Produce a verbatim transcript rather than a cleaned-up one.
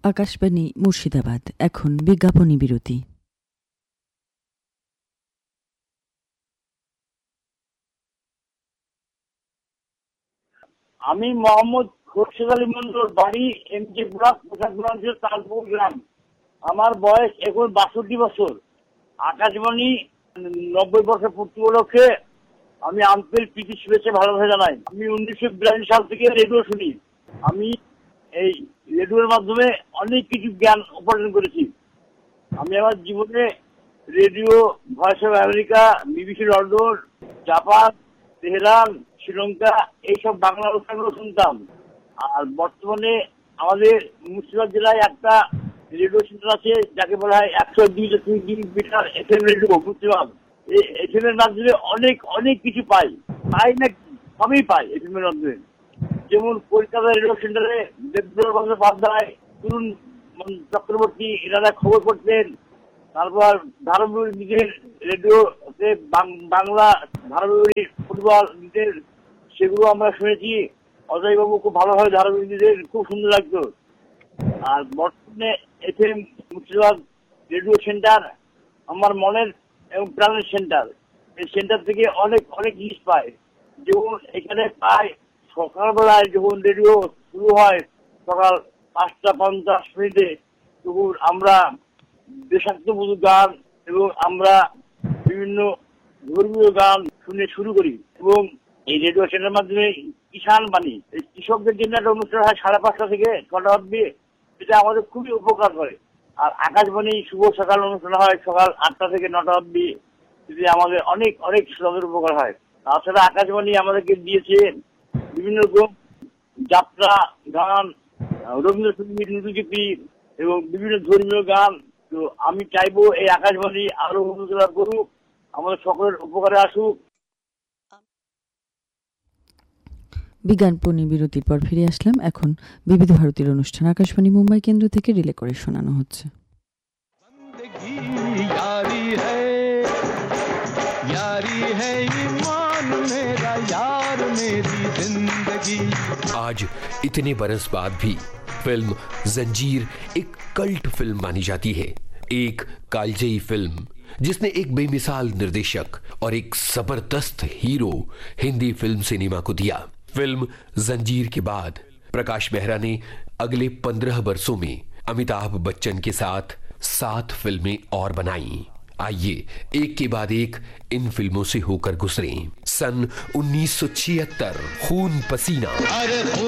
আকাশবাণী মুর্শিদাবাদ। এখন বিজ্ঞাপনী বিরতি। আমি মোহাম্মদ খোরশেদ আলী মন্ডল, বাড়ি এম কে পুরা কোষাগ্রাঞ্চের তালপুর গ্রাম। আমার বয়স এখন বাষট্টি বছর। আকাশবাণী নব্বই বছর পূর্তি উপলক্ষে আমি আন্তরিক প্রীতি শুভেচ্ছা ভালোবাসা জানাই। আমি উনিশশো বিরাশি সাল থেকে রেডিও শুনি। আমি এই রেডিওর মাধ্যমে অনেক কিছু জ্ঞান উপার্জন করেছি। আমি আমার জীবনে radio, voice of America, BBC London, Japan, Tehran, Sri Lanka এইসব বাংলা অনুষ্ঠানগুলো শুনতাম। আর বর্তমানে আমাদের মুর্শিদাবাদ জেলায় একটা রেডিও সেন্টার আছে যাকে বলা হয় একশো দুই দশমিক metre F M radio Murshidabad. এই এফ এম এর মাধ্যমে অনেক অনেক কিছু পাই পাই না সবই পাই এফ এম এর মাধ্যমে। যেমন কলকাতা রেডিও সেন্টারে দেবদুলাল বন্দ্যোপাধ্যায়, তরুণ চক্রবর্তী এনারা খবর করতেন। তারপর ধারাবাহিক নিজের রেডিওতে বাংলা ধারাবাহিক ফুটবল নিজের সেগুলো আমরা শুনেছি। অজয় বাবু খুব ভালোভাবে ধারাবাহিক নিজের খুব সুন্দর লাগতো। আর বর্তমানে F M Murshidabad radio centre আমার মনের এবং প্রাণের সেন্টার। এই সেন্টার থেকে অনেক অনেক জিনিস পায়। যেমন এখানে পায় সকালবেলায় যখন রেডিও শুরু হয় সকাল পাঁচটা পঞ্চাশ মিনিটে, তখন আমরা দেশাত্মবোধক গান এবং আমরা বিভিন্ন ধর্মীয় গান শুনে শুরু করি। এবং এই রেডিও সেন্টারের মাধ্যমে কিষান বাণী, এই কৃষকদের জন্য একটা অনুষ্ঠান হয় সাড়ে পাঁচটা থেকে ছটা অব্দি, এটা আমাদের খুবই উপকার করে। আর আকাশবাণী শুভ সকাল অনুষ্ঠান হয় সকাল আটটা থেকে নটা অব্দি, যদি আমাদের অনেক অনেক শ্রমের উপকার হয়। তাছাড়া আকাশবাণী আমাদেরকে দিয়েছে বিভিন্ন রকম যাত্রা গান, রবীন্দ্রসঙ্গীত, নীতিগীতি এবং বিভিন্ন ধর্মীয় গান। তো আমি চাইবো এই আকাশবাণী আরো উন্নত করুক, আমাদের সকলের উপকারে আসুক। বিজ্ঞাপনী বিরতির পর ফিরে আসলাম। এখন বিবিধ ভারতীর অনুষ্ঠান আকাশবাণী মুম্বাই কেন্দ্র থেকে রিলে করে শোনানো হচ্ছে। आज इतने बरस बाद भी फिल्म जंजीर एक कल्ट फिल्म मानी जाती है। एक कालजयी फिल्म जिसने एक बेमिसाल निर्देशक और एक जबरदस्त हीरो हिंदी फिल्म सिनेमा को दिया। फिल्म जंजीर के बाद प्रकाश मेहरा ने अगले पंद्रह वर्षों में अमिताभ बच्चन के साथ सात फिल्में और बनाई। आइए एक के बाद एक इन फिल्मों से होकर गुजरे। सन उन्नीस सौ छिहत्तर, खून पसीना।